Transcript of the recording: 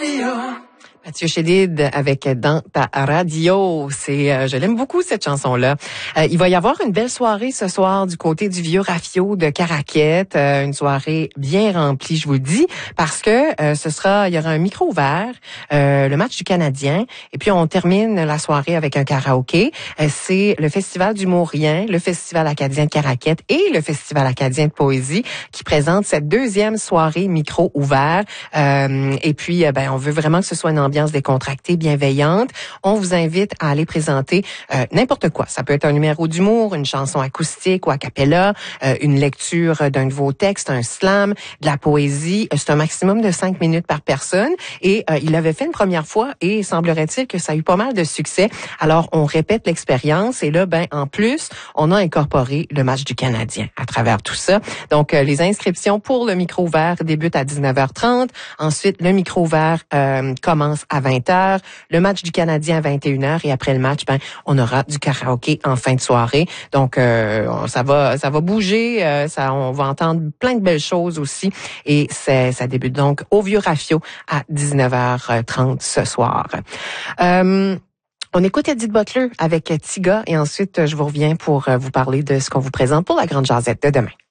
Mathieu Chédid avec Dans ta radio. Je l'aime beaucoup cette chanson-là. Il va y avoir une belle soirée ce soir du côté du Vieux Rafio de Caraquette. Une soirée bien remplie, je vous le dis, parce que il y aura un micro ouvert, le match du Canadien, et puis on termine la soirée avec un karaoké. C'est le Festival d'humour rien, le Festival acadien de Caraquette et le Festival acadien de poésie qui présentent cette deuxième soirée micro ouvert. Et puis, on veut vraiment que ce soit une ambiance décontractée, bienveillante. On vous invite à aller présenter n'importe quoi. Ça peut être un numéro d'humour, une chanson acoustique ou a cappella, une lecture d'un de vos textes, un slam, de la poésie. C'est un maximum de 5 minutes par personne. Et il l'avait fait une première fois et semblerait-il que ça a eu pas mal de succès. Alors, on répète l'expérience et là, en plus, on a incorporé le match du Canadien à travers tout ça. Donc, les inscriptions pour le micro ouvert débutent à 19h30. Ensuite, le micro ouvert commence à 20h, le match du Canadien à 21h et après le match, on aura du karaoké en fin de soirée. Donc ça va bouger, on va entendre plein de belles choses aussi et ça débute donc au Vieux Rafio à 19h30 ce soir. On écoute Edith Butler avec Tiga et ensuite je vous reviens pour vous parler de ce qu'on vous présente pour la grande jasette de demain.